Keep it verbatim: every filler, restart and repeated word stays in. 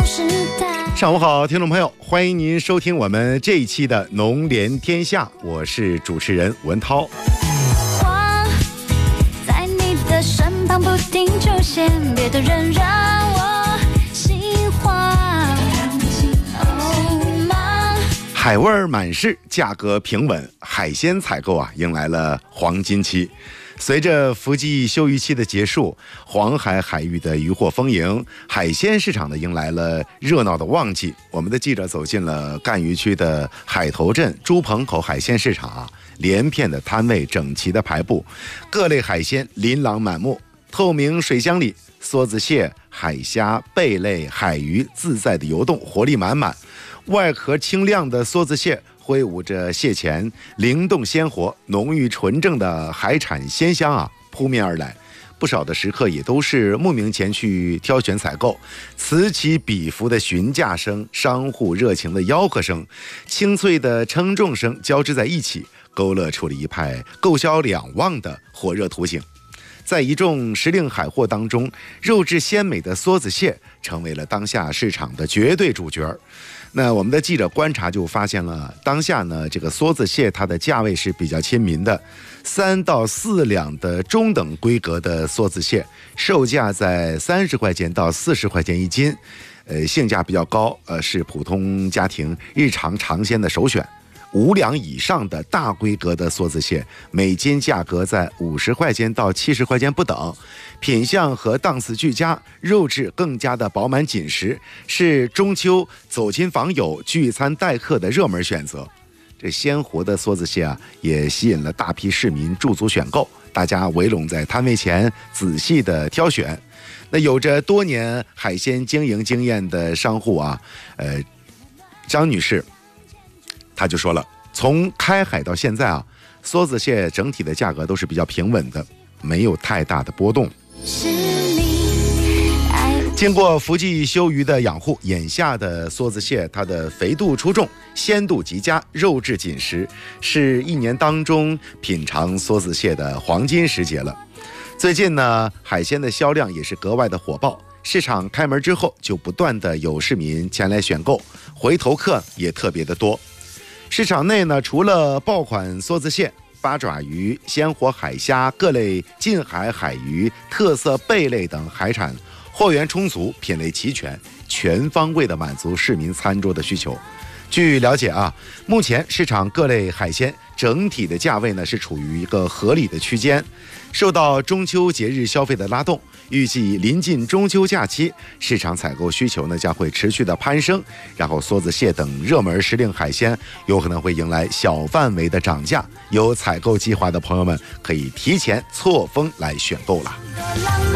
上午好，听众朋友，欢迎您收听我们这一期的农联天下，我是主持人文涛。 我在你的身旁不停出现，别的人让我心慌。 海味满市，价格平稳，海鲜采购啊迎来了黄金期。随着伏季休渔期的结束，黄海海域的渔获丰盈，海鲜市场呢迎来了热闹的旺季。我们的记者走进了赣渔区的海头镇朱棚口海鲜市场啊，连片的摊位整齐的排布，各类海鲜琳琅满目。透明水箱里，梭子蟹、海虾、贝类、海鱼自在的游动，活力满满。外壳清亮的梭子蟹挥舞着蟹钳，灵动鲜活，浓郁纯正的海产鲜香啊扑面而来。不少的食客也都是慕名前去挑选采购，此起彼伏的询价声，商户热情的吆喝声，清脆的称重声交织在一起，勾勒出了一派购销两旺的火热图形。在一众时令海货当中，肉质鲜美的梭子蟹成为了当下市场的绝对主角。那我们的记者观察就发现了，当下呢这个梭子蟹它的价位是比较亲民的，三到四两的中等规格的梭子蟹，售价在三十块钱到四十块钱一斤，呃，性价比较高，呃，是普通家庭日常尝鲜的首选。五两以上的大规格的梭子蟹，每斤价格在五十块钱到七十块钱不等，品相和档次俱佳，肉质更加的饱满紧实，是中秋走亲访友、聚餐待客的热门选择。这鲜活的梭子蟹啊，也吸引了大批市民驻足选购，大家围拢在摊位前仔细的挑选。那有着多年海鲜经营经验的商户啊，呃，张女士。他就说了，从开海到现在啊，梭子蟹整体的价格都是比较平稳的，没有太大的波动。经过伏季休渔的养护，眼下的梭子蟹它的肥度出众，鲜度极佳，肉质紧实，是一年当中品尝梭子蟹的黄金时节了。最近呢，海鲜的销量也是格外的火爆，市场开门之后就不断的有市民前来选购，回头客也特别的多。市场内呢，除了爆款梭子蟹、八爪鱼、鲜活海虾、各类近海海鱼、特色贝类等海产，货源充足，品类齐全，全方位的满足市民餐桌的需求。据了解啊，目前市场各类海鲜整体的价位呢是处于一个合理的区间，受到中秋节日消费的拉动，预计临近中秋假期，市场采购需求呢将会持续的攀升，然后梭子蟹等热门时令海鲜有可能会迎来小范围的涨价，有采购计划的朋友们可以提前错峰来选购了。